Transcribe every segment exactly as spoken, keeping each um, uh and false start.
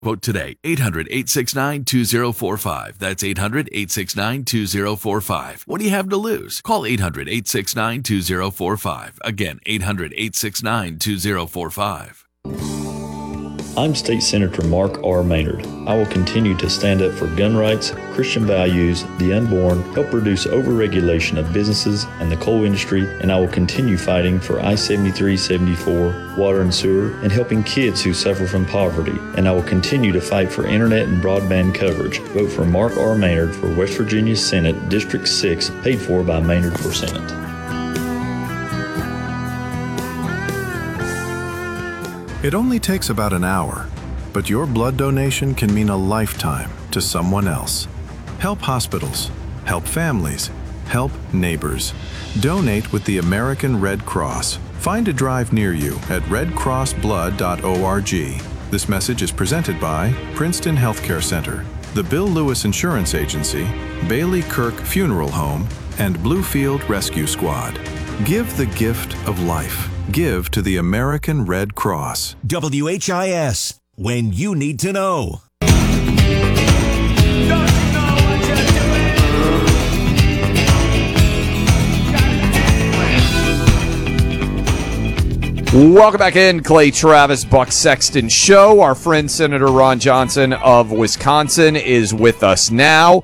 Quote today, eight hundred, eight six nine, two zero four five. That's eight hundred, eight six nine, two zero four five. What do you have to lose? Call eight hundred, eight six nine, two zero four five. Again, eight hundred, eight six nine, two zero four five. I'm State Senator Mark R. Maynard. I will continue to stand up for gun rights, Christian values, the unborn, help reduce overregulation of businesses and the coal industry, and I will continue fighting for I seventy-three seventy-four, water and sewer, and helping kids who suffer from poverty. And I will continue to fight for internet and broadband coverage. Vote for Mark R. Maynard for West Virginia Senate District six, paid for by Maynard for Senate. It only takes about an hour, but your blood donation can mean a lifetime to someone else. Help hospitals, help families, help neighbors. Donate with the American Red Cross. Find a drive near you at red cross blood dot org. This message is presented by Princeton Healthcare Center, the Bill Lewis Insurance Agency, Bailey Kirk Funeral Home, and Bluefield Rescue Squad. Give the gift of life. Give to the American Red Cross. W H I S, when you need to know. Welcome back in, Clay Travis, Buck Sexton Show. Our friend Senator Ron Johnson of Wisconsin is with us now.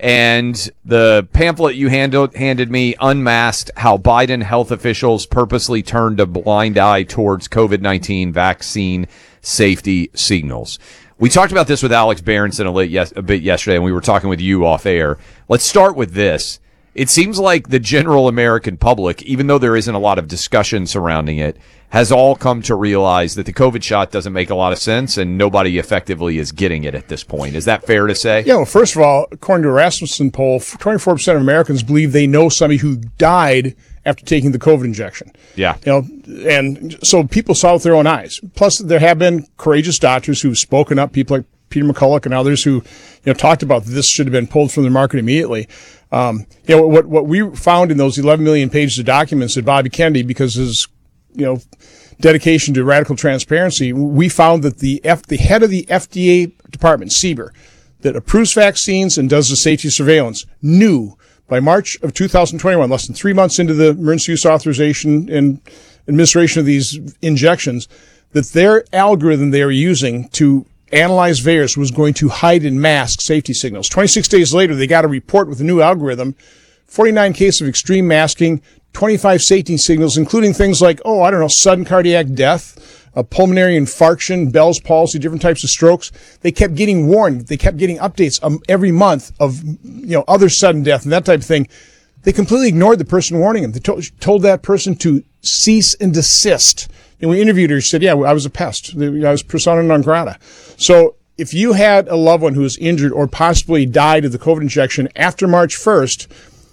And the pamphlet you handed, handed me unmasked how Biden health officials purposely turned a blind eye towards COVID nineteen vaccine safety signals. We talked about this with Alex Berenson a, lit, yes, a bit yesterday, and we were talking with you off air. Let's start with this. It seems like the general American public, even though there isn't a lot of discussion surrounding it, has all come to realize that the COVID shot doesn't make a lot of sense and nobody effectively is getting it at this point. Is that fair to say? Yeah, well, first of all, according to a Rasmussen poll, twenty-four percent of Americans believe they know somebody who died after taking the COVID injection. Yeah. You know, and so people saw with their own eyes. Plus, there have been courageous doctors who've spoken up, people like Peter McCulloch and others who, you know, talked about this should have been pulled from the market immediately. Um, you know, what, what we found in those eleven million pages of documents that Bobby Kennedy, because his, you know, dedication to radical transparency, we found that the F, the head of the F D A department, Sieber, that approves vaccines and does the safety surveillance, knew by March of two thousand twenty-one, less than three months into the emergency use authorization and administration of these injections, that their algorithm they were using to analyze virus was going to hide and mask safety signals. twenty-six days later, they got a report with a new algorithm, forty-nine cases of extreme masking, twenty-five safety signals, including things like, oh, I don't know, sudden cardiac death, a pulmonary infarction, Bell's palsy, different types of strokes. They kept getting warned. They kept getting updates um, every month of, you know, other sudden death and that type of thing. They completely ignored the person warning them. They told, told that person to cease and desist. And we interviewed her. She said, yeah, I was a pest. I was persona non grata. So if you had a loved one who was injured or possibly died of the COVID injection after March first,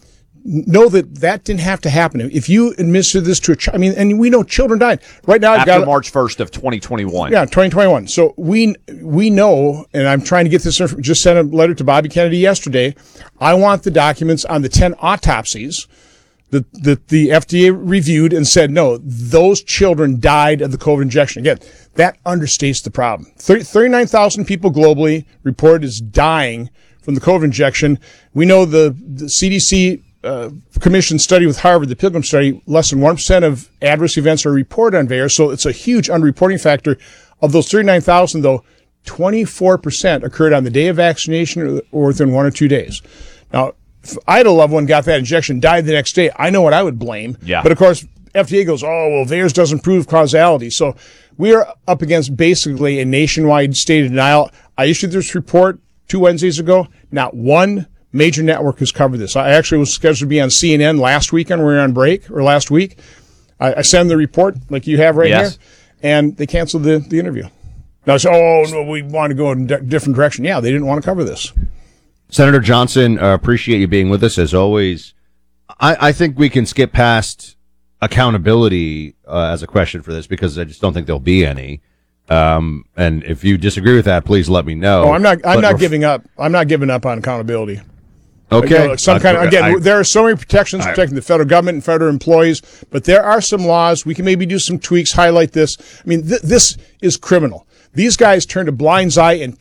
know that that didn't have to happen. If you administered this to a child, I mean, and we know children died. Right now, I've after got March first of twenty twenty-one. Yeah, twenty twenty-one. So we we know, and I'm trying to get this. Just sent a letter to Bobby Kennedy yesterday. I want the documents on the ten autopsies that that the F D A reviewed and said, no, those children died of the COVID injection. Again, that understates the problem. thirty-nine thousand people globally reported as dying from the COVID injection. We know the, the C D C Uh, commission study with Harvard, the Pilgrim study, less than one percent of adverse events are reported on VAERS, so it's a huge underreporting factor. Of those thirty-nine thousand, though, twenty-four percent occurred on the day of vaccination or, or within one or two days. Now, if I had a loved one, got that injection, died the next day, I know what I would blame. Yeah. But, of course, F D A goes, oh, well, VAERS doesn't prove causality. So we are up against basically a nationwide state of denial. I issued this report two Wednesdays ago. Not one major network has covered this. I actually was scheduled to be on C N N last weekend. We were on break, or last week. I, I sent the report like you have right yes. here, and they canceled the, the interview. Now, so, oh, no, we want to go in a different direction. Yeah, they didn't want to cover this. Senator Johnson, uh, appreciate you being with us as always. I, I think we can skip past accountability uh, as a question for this because I just don't think there'll be any. Um, and if you disagree with that, please let me know. Oh, I'm not. I'm but not giving up. I'm not giving up on accountability. Okay. You know, some kind of, again, I, there are so many protections protecting the federal government and federal employees, but there are some laws. We can maybe do some tweaks, highlight this. I mean, th- this is criminal. These guys turned a blind eye and